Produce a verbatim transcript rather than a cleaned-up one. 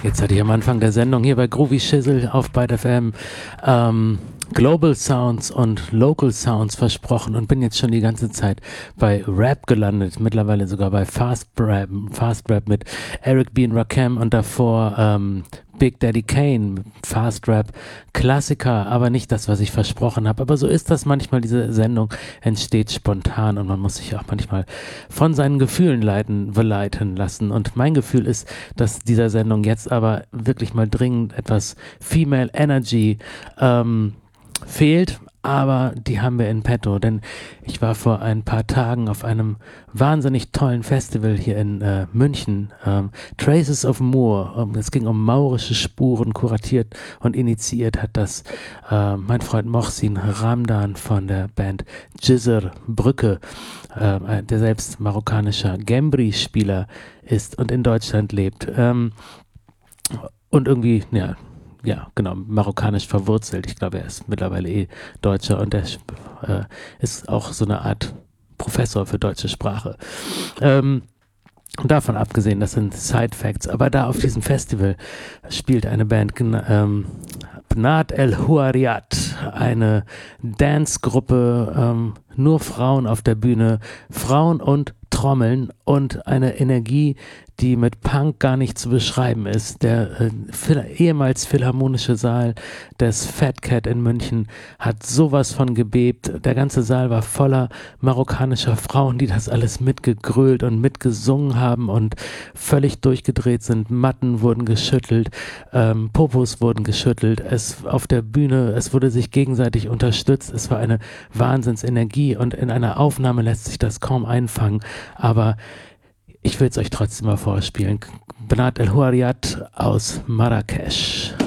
Jetzt hatte ich am Anfang der Sendung hier bei Groovy Shizzle auf Byte F M ähm, Global Sounds und Local Sounds versprochen und bin jetzt schon die ganze Zeit bei Rap gelandet, mittlerweile sogar bei Fast Rap, Fast Rap mit Eric B. und Rakim und davor ähm, Big Daddy Kane, Fast Rap, Klassiker, aber nicht das, was ich versprochen habe. Aber so ist das manchmal, diese Sendung entsteht spontan und man muss sich auch manchmal von seinen Gefühlen leiten, leiten lassen. Und mein Gefühl ist, dass dieser Sendung jetzt aber wirklich mal dringend etwas Female Energy ähm, fehlt, aber die haben wir in petto, denn ich war vor ein paar Tagen auf einem wahnsinnig tollen Festival hier in äh, München, ähm, Traces of Moor. Ähm, es ging um maurische Spuren, kuratiert und initiiert hat das äh, mein Freund Mohsin Ramdan von der Band Jizr Brücke, äh, der selbst marokkanischer Gembri-Spieler ist und in Deutschland lebt. Ähm, und irgendwie, ja, Ja, genau, marokkanisch verwurzelt. Ich glaube, er ist mittlerweile eh Deutscher und er äh, ist auch so eine Art Professor für deutsche Sprache. Ähm, und davon abgesehen, das sind Side Facts, aber da auf diesem Festival spielt eine Band, ähm, Bnat El Huariat, eine Dance-Gruppe, ähm, nur Frauen auf der Bühne, Frauen und Trommeln und eine Energie, die mit Punk gar nicht zu beschreiben ist. Der äh, Phil- ehemals Philharmonische Saal des Fat Cat in München hat sowas von gebebt. Der ganze Saal war voller marokkanischer Frauen, die das alles mitgegrölt und mitgesungen haben und völlig durchgedreht sind. Matten wurden geschüttelt, ähm, Popos wurden geschüttelt. Es auf der Bühne, es wurde sich gegenseitig unterstützt. Es war eine Wahnsinnsenergie und in einer Aufnahme lässt sich das kaum einfangen. Aber ich will es euch trotzdem mal vorspielen. Bnat El Huariat aus Marrakesch.